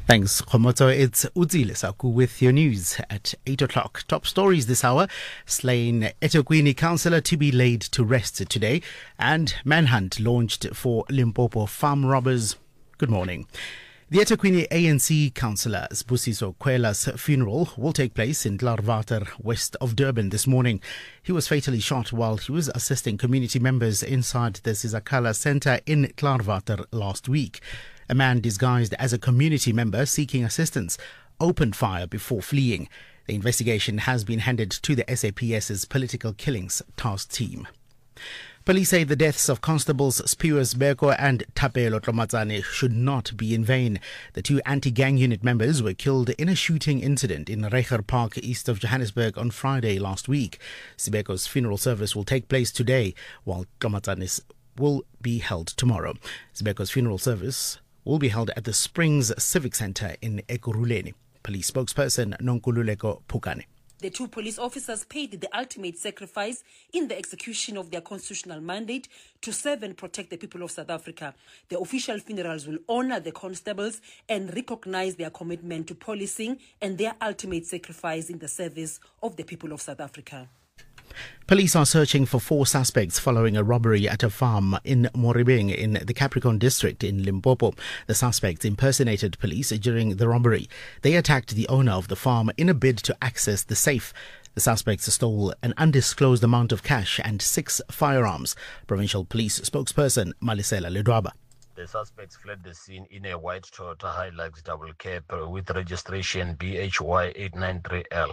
Thanks, Khomoto. It's Udzile Saku with your news at 8 o'clock. Top stories this hour. Slain eThekwini councillor to be laid to rest today. And manhunt launched for Limpopo farm robbers. Good morning. The eThekwini ANC councillor Sibusiso Kwela's funeral will take place in Klaarwater, west of Durban this morning. He was fatally shot while he was assisting community members inside the Sizakala Centre in Klaarwater last week. A man disguised as a community member seeking assistance opened fire before fleeing. The investigation has been handed to the SAPS's Political Killings Task Team. Police say the deaths of Constables Spius Beko and Thapelo Tlomatsane should not be in vain. The two anti-gang unit members were killed in a shooting incident in Reiger Park, east of Johannesburg on Friday last week. Sibeko's funeral service will take place today, while Tlomatsane's will be held tomorrow. Sibeko's funeral service will be held at the Springs Civic Centre in Ekurhuleni. Police spokesperson Nonkululeko Phukane. The two police officers paid the ultimate sacrifice in the execution of their constitutional mandate to serve and protect the people of South Africa. The official funerals will honour the constables and recognise their commitment to policing and their ultimate sacrifice in the service of the people of South Africa. Police are searching for 4 suspects following a robbery at a farm in Moribeng in the Capricorn district in Limpopo. The suspects impersonated police during the robbery. They attacked the owner of the farm in a bid to access the safe. The suspects stole an undisclosed amount of cash and 6 firearms. Provincial Police spokesperson Malisela Ledwaba. The suspects fled the scene in a white Toyota Hilux double cab with registration BHY893L,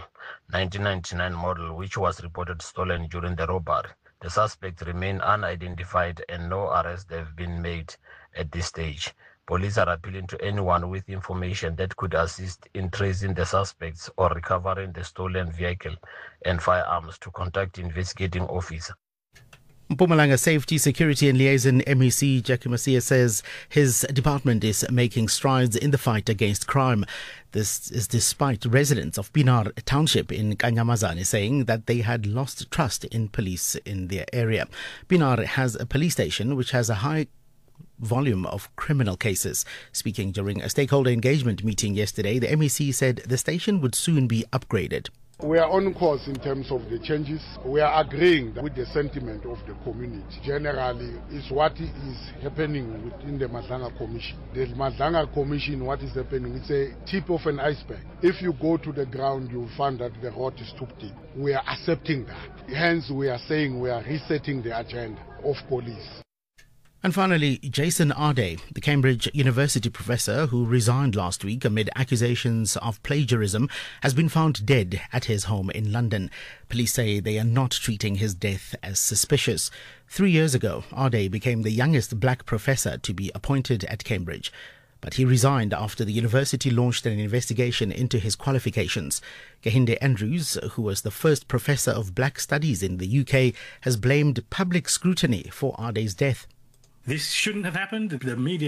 1999 model, which was reported stolen during the robbery. The suspects remain unidentified and no arrests have been made at this stage. Police are appealing to anyone with information that could assist in tracing the suspects or recovering the stolen vehicle and firearms to contact investigating officer. Mpumalanga Safety, Security and Liaison MEC Jackie Masia says his department is making strides in the fight against crime. This is despite residents of Pienaar Township in Kanyamazane saying that they had lost trust in police in their area. Pienaar has a police station which has a high volume of criminal cases. Speaking during a stakeholder engagement meeting yesterday, the MEC said the station would soon be upgraded. We are on course in terms of the changes. We are agreeing with the sentiment of the community. Generally, is what is happening within the Madlanga Commission. The Madlanga Commission, what is happening, it's a tip of an iceberg. If you go to the ground, you'll find that the road is too deep. We are accepting that. Hence, we are saying we are resetting the agenda of police. And finally, Jason Ade, the Cambridge University professor who resigned last week amid accusations of plagiarism, has been found dead at his home in London. Police say they are not treating his death as suspicious. 3 years ago, Ade became the youngest black professor to be appointed at Cambridge. But he resigned after the university launched an investigation into his qualifications. Kehinde Andrews, who was the first professor of black studies in the UK, has blamed public scrutiny for Ade's death. This shouldn't have happened. The media